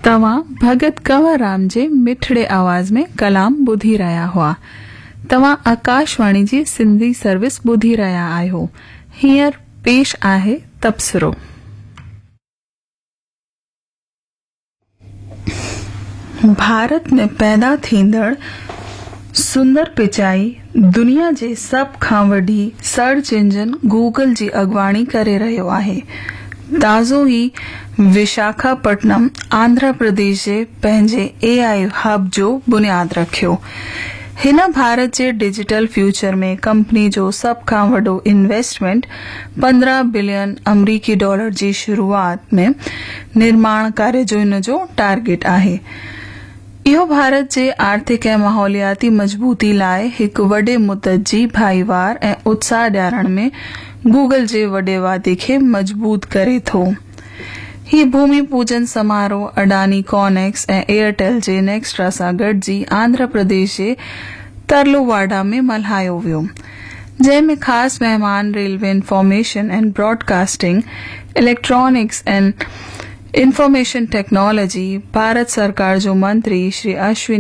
तव्हां भगत कंवरराम जे मिठड़े आवाज़ में कलाम ॿुधी रहिया हुआ। तव्हां आकाशवाणी जी सिंधी सर्विस ॿुधी रहिया आहियो। हींअर पेश आहे तबसरो। भारत में पैदा थींदड़ सुंदर पिचाई दुनिया जे सभ खां वॾी सर्च इंजन गूगल जी अॻवानी करे रहियो आहे। ताज़ो ई विशाखापट्टनम आंध्र प्रदेश जे पंहिंजे AI हब जो बुनियाद रखियो। हिन भारत जे डिजिटल फ्यूचर में कंपनी जो सभ खां वॾो इन्वेस्टमेंट $15 बिलियन अमरीकी डॉलर जी शुरूआत में निर्माण कार्य जो इन जो टारगेट आहे। इहो भारत जे आर्थिक ऐं माहौलियाती मजबूती लाइ हिकु वॾे मुदत जी भाईवार ऐं उत्साह ॾियारण में गूगल जे वॾे वादे खे मजबूत करे थो। ही भूमि पूजन समारोह अडानी कॉनेक्स ऐं एयरटेल जे नेक्स्ट्रा सां गॾिजी आंध्र प्रदेश जे तरलुवाडा में मल्हायो वियो, जंहिं में ख़ासि महिमान railway information and broadcasting, electronics and information technology, Bharat सरकार जो मंत्री श्री अश्विनी